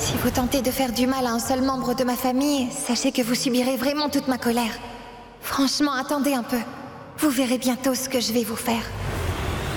Si vous tentez de faire du mal à un seul membre de ma famille, sachez que vous subirez vraiment toute ma colère. Franchement, attendez un peu. Vous verrez bientôt ce que je vais vous faire.